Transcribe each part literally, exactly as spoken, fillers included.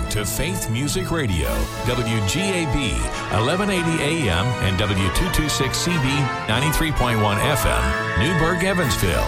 to Faith Music Radio, W G A B, eleven eighty A M and W two twenty-six C B, ninety-three point one F M, Newburgh, Evansville.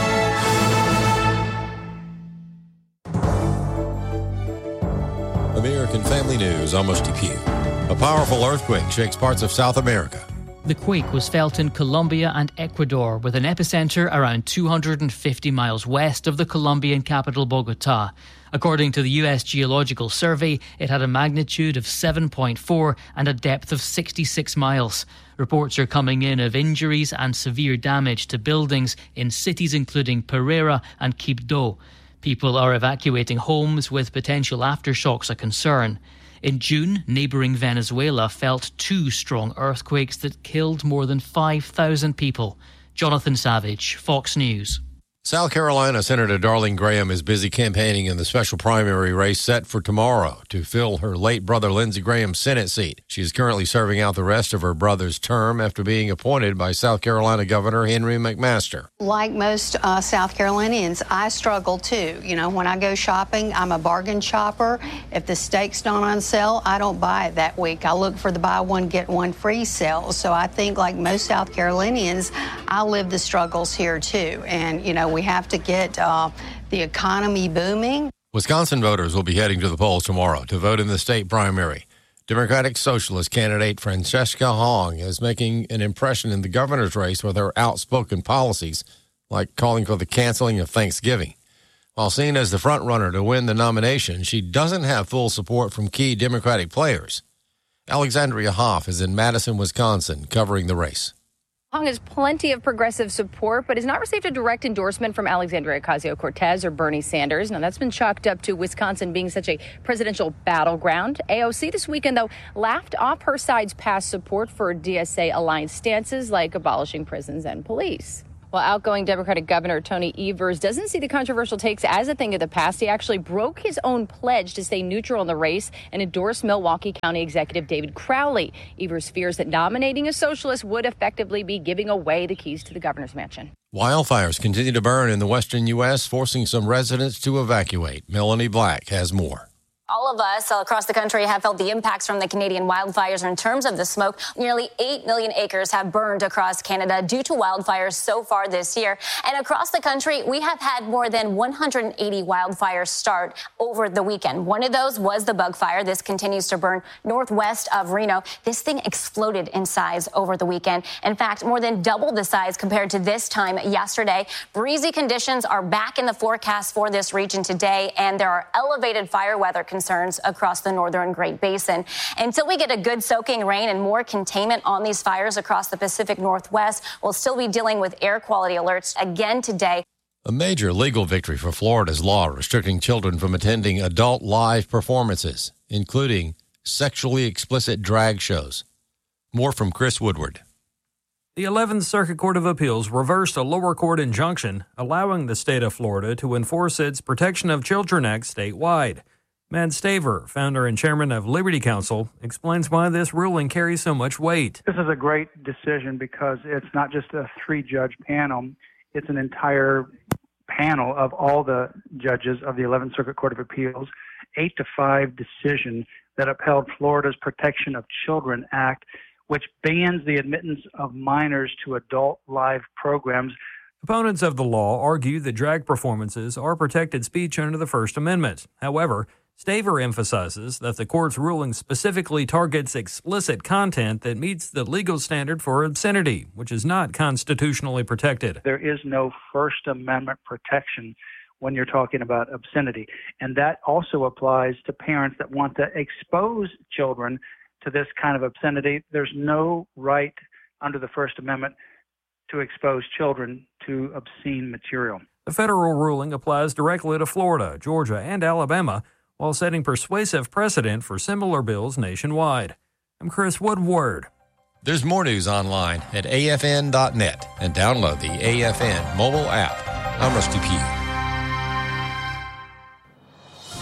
American Family News, Amos DePew. A powerful earthquake shakes parts of South America. The quake was felt in Colombia and Ecuador, with an epicenter around two hundred fifty miles west of the Colombian capital, Bogota. According to the U S Geological Survey, it had a magnitude of seven point four and a depth of sixty-six miles. Reports are coming in of injuries and severe damage to buildings in cities including Pereira and Quibdó. People are evacuating homes, with potential aftershocks a concern. In June, neighbouring Venezuela felt two strong earthquakes that killed more than five thousand people. Jonathan Savage, Fox News. South Carolina Senator Darlene Graham is busy campaigning in the special primary race set for tomorrow to fill her late brother Lindsey Graham's Senate seat. She is currently serving out the rest of her brother's term after being appointed by South Carolina Governor Henry McMaster. Like most uh, South Carolinians, I struggle too. You know, when I go shopping, I'm a bargain shopper. If the steak's not on sale, I don't buy it that week. I look for the buy one, get one free sale. So I think, like most South Carolinians, I live the struggles here too. And, you know, we have to get uh, the economy booming. Wisconsin voters will be heading to the polls tomorrow to vote in the state primary. Democratic Socialist candidate Francesca Hong is making an impression in the governor's race with her outspoken policies, like calling for the canceling of Thanksgiving. While seen as the front-runner to win the nomination, she doesn't have full support from key Democratic players. Alexandria Hoff is in Madison, Wisconsin, covering the race. Hong has plenty of progressive support, but has not received a direct endorsement from Alexandria Ocasio-Cortez or Bernie Sanders. Now, that's been chalked up to Wisconsin being such a presidential battleground. A O C this weekend, though, laughed off her side's past support for D S A alliance stances like abolishing prisons and police. Well, outgoing Democratic Governor Tony Evers doesn't see the controversial takes as a thing of the past. He actually broke his own pledge to stay neutral in the race and endorsed Milwaukee County Executive David Crowley. Evers fears that nominating a socialist would effectively be giving away the keys to the governor's mansion. Wildfires continue to burn in the western U S, forcing some residents to evacuate. Melanie Black has more. All of us across the country have felt the impacts from the Canadian wildfires. In terms of the smoke, nearly eight million acres have burned across Canada due to wildfires so far this year. And across the country, we have had more than one hundred eighty wildfires start over the weekend. One of those was the bug fire. This continues to burn northwest of Reno. This thing exploded in size over the weekend. In fact, more than double the size compared to this time yesterday. Breezy conditions are back in the forecast for this region today, and there are elevated fire weather concerns concerns across the northern Great Basin. Until we get a good soaking rain and more containment on these fires across the Pacific Northwest, we'll still be dealing with air quality alerts again today. A major legal victory for Florida's law restricting children from attending adult live performances, including sexually explicit drag shows. More from Chris Woodward. The eleventh Circuit Court of Appeals reversed a lower court injunction allowing the state of Florida to enforce its Protection of Children Act statewide. Matt Staver, founder and chairman of Liberty Counsel, explains why this ruling carries so much weight. This is a great decision because it's not just a three-judge panel. It's an entire panel of all the judges of the eleventh Circuit Court of Appeals, eight to five decision that upheld Florida's Protection of Children Act, which bans the admittance of minors to adult live programs. Opponents of the law argue that drag performances are protected speech under the First Amendment. However, Staver emphasizes that the court's ruling specifically targets explicit content that meets the legal standard for obscenity, which is not constitutionally protected. There is no First Amendment protection when you're talking about obscenity. And that also applies to parents that want to expose children to this kind of obscenity. There's no right under the First Amendment to expose children to obscene material. The federal ruling applies directly to Florida, Georgia, and Alabama, while setting persuasive precedent for similar bills nationwide. I'm Chris Woodward. There's more news online at A F N dot net and download the A F N mobile app. I'm Rusty Pugh.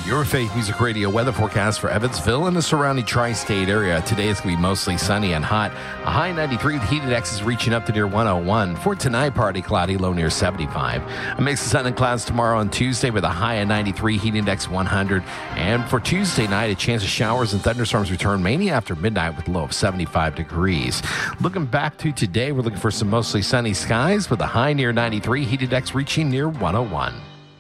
Your Faith Music Radio weather forecast for Evansville and the surrounding tri-state area. Today it's going to be mostly sunny and hot. A high ninety-three with heat index is reaching up to near one oh one. For tonight, partly cloudy, low near seventy-five. A mix of sun and clouds tomorrow on Tuesday with a high of ninety-three, heat index one hundred. And for Tuesday night, a chance of showers and thunderstorms return mainly after midnight with a low of seventy-five degrees. Looking back to today, we're looking for some mostly sunny skies with a high near ninety-three, heat index reaching near one oh one.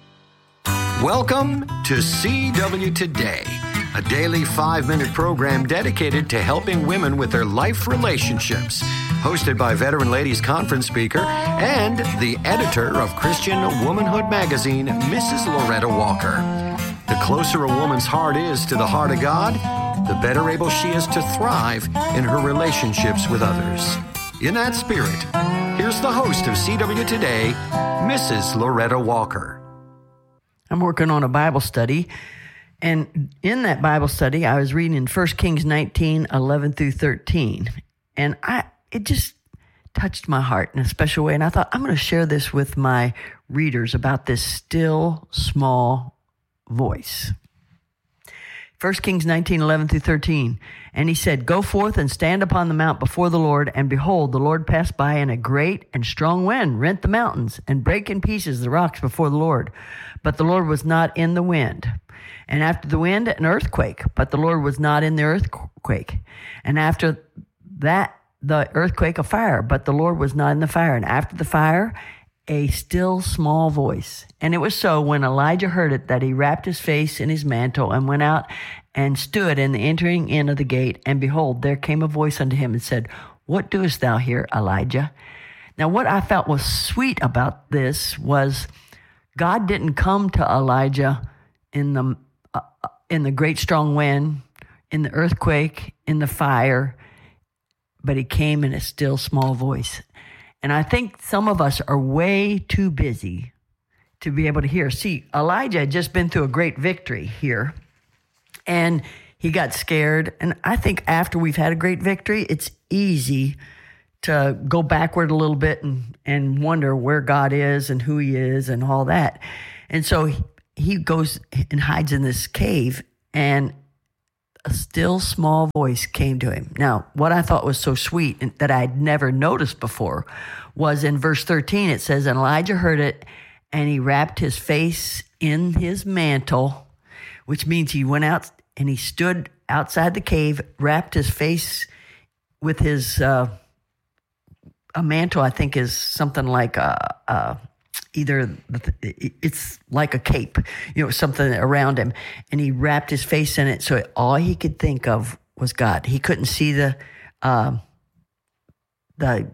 Welcome to C W Today, a daily five-minute program dedicated to helping women with their life relationships. Hosted by Veteran Ladies Conference speaker and the editor of Christian Womanhood magazine, Missus Loretta Walker. The closer a woman's heart is to the heart of God, the better able she is to thrive in her relationships with others. In that spirit, here's the host of C W Today, Missus Loretta Walker. I'm working on a Bible study, and in that Bible study, I was reading in First Kings nineteen, eleven through thirteen, and I it just touched my heart in a special way, and I thought, I'm going to share this with my readers about this still, small voice. First Kings nineteen, eleven through thirteen, and he said, "Go forth and stand upon the mount before the Lord, and behold, the Lord passed by, and a great and strong wind rent the mountains, and brake in pieces the rocks before the Lord. But the Lord was not in the wind. And after the wind, an earthquake, but the Lord was not in the earthquake. And after that, the earthquake, a fire, but the Lord was not in the fire. And after the fire, a still small voice. And it was so when Elijah heard it that he wrapped his face in his mantle and went out and stood in the entering in of the gate. And behold, there came a voice unto him and said, What doest thou here, Elijah?" Now, what I felt was sweet about this was God didn't come to Elijah in the uh, in the great strong wind, in the earthquake, in the fire, but he came in a still small voice. And I think some of us are way too busy to be able to hear. See, Elijah had just been through a great victory here, and he got scared. And I think after we've had a great victory, it's easy to go backward a little bit and, and wonder where God is and who he is and all that. And so he, he goes and hides in this cave, and a still small voice came to him. Now, what I thought was so sweet and that I'd never noticed before was in verse thirteen, it says, "And Elijah heard it, and he wrapped his face in his mantle," which means he went out and he stood outside the cave, wrapped his face with his uh, a mantle. I think is something like a, a either it's like a cape, you know, something around him, and he wrapped his face in it. So all he could think of was God. He couldn't see the uh, the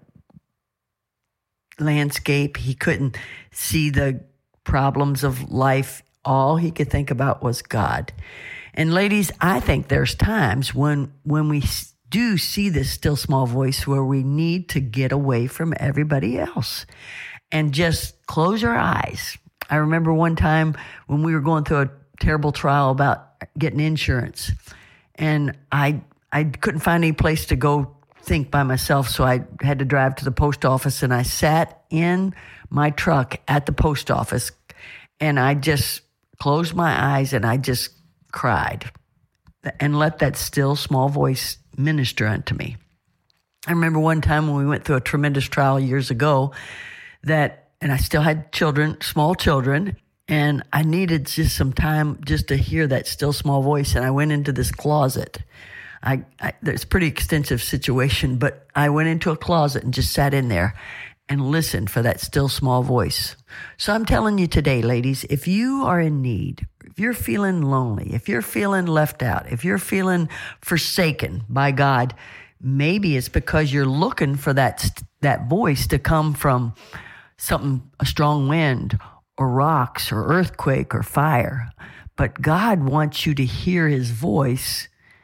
landscape. He couldn't see the problems of life. All he could think about was God. And ladies, I think there's times when when we do see this still small voice where we need to get away from everybody else and just close our eyes. I remember one time when we were going through a terrible trial about getting insurance, and I I couldn't find any place to go think by myself, so I had to drive to the post office, and I sat in my truck at the post office, and I just closed my eyes and I just cried and let that still small voice minister unto me. I remember one time when we went through a tremendous trial years ago that, and I still had children, small children, and I needed just some time just to hear that still small voice. And I went into this closet. I, I it's a pretty extensive situation, but I went into a closet and just sat in there and listened for that still small voice. So I'm telling you today, ladies, if you are in need, if you're feeling lonely, if you're feeling left out, if you're feeling forsaken by God, maybe it's because you're looking for that that voice to come from something, a strong wind or rocks or earthquake or fire. But God wants you to hear his voice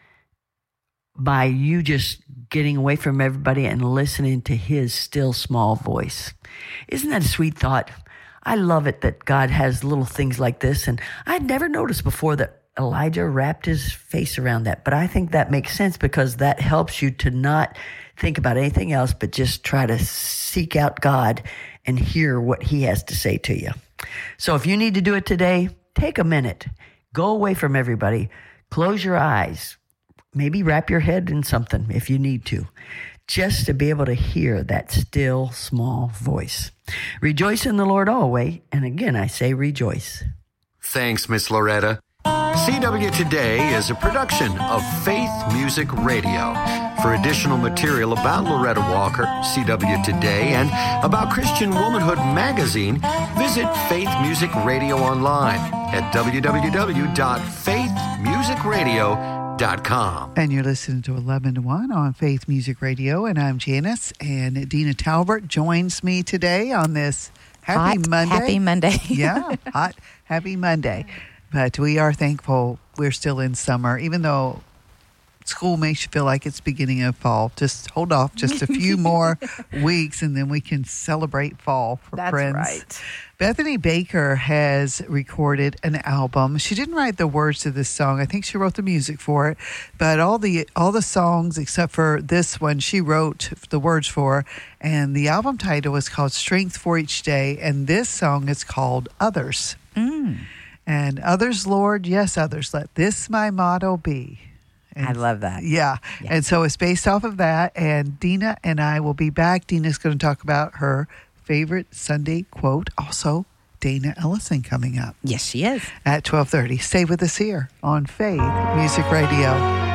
by you just getting away from everybody and listening to his still small voice. Isn't that a sweet thought? I love it that God has little things like this. And I'd never noticed before that Elijah wrapped his face around that. But I think that makes sense because that helps you to not think about anything else, but just try to seek out God and hear what he has to say to you. So if you need to do it today, take a minute. Go away from everybody. Close your eyes. Maybe wrap your head in something if you need to, just to be able to hear that still small voice. Rejoice in the Lord always. And again, I say rejoice. Thanks, Miss Loretta. C W Today is a production of Faith Music Radio. For additional material about Loretta Walker, C W Today, and about Christian Womanhood Magazine, visit Faith Music Radio online at w w w dot faith music radio dot com. And you're listening to eleven to one on Faith Music Radio, and I'm Janice, and Dina Talbert joins me today on this Happy hot, Monday. Happy Monday. Yeah, hot, happy Monday. But we are thankful we're still in summer, even though school makes you feel like it's beginning of fall. Just hold off just a few more weeks, and then we can celebrate fall for That's friends. right. Bethany Baker has recorded an album. She didn't write the words to this song. I think she wrote the music for it. But all the all the songs except for this one, she wrote the words for. And the album title is called Strength for Each Day. And this song is called Others. Mm. And others, Lord, yes, others. Let this my motto be. And, I love that. Yeah. yeah. And so it's based off of that. And Dina and I will be back. Dina's going to talk about her favorite Sunday quote. Also, Dana Ellison coming up. Yes, she is. At twelve thirty. Stay with us here on Faith Music Radio.